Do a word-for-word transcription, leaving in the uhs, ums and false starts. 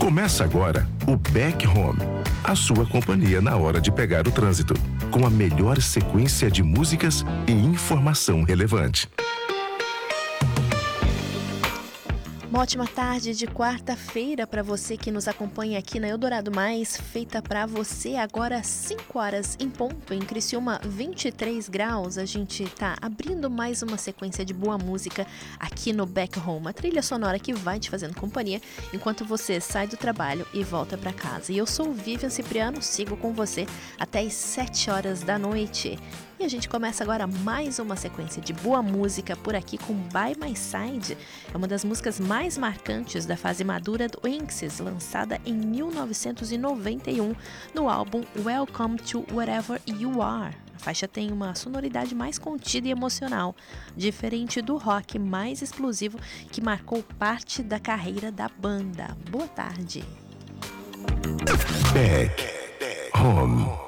Começa agora o Back Home, a sua companhia na hora de pegar o trânsito, com a melhor sequência de músicas e informação relevante. Uma ótima tarde de quarta-feira para você que nos acompanha aqui na Eldorado Mais, feita para você agora cinco horas em ponto, em Criciúma vinte e três graus. A gente tá abrindo mais uma sequência de boa música aqui no Back Home, a trilha sonora que vai te fazendo companhia enquanto você sai do trabalho e volta para casa. E eu sou Vivian Cipriano, sigo com você até as sete horas da noite. E a gente começa agora mais uma sequência de boa música por aqui com By My Side. É uma das músicas mais marcantes da fase madura do Oasis, lançada em mil novecentos e noventa e um no álbum Welcome to Wherever You Are. A faixa tem uma sonoridade mais contida e emocional, diferente do rock mais explosivo que marcou parte da carreira da banda. Boa tarde. Back Home.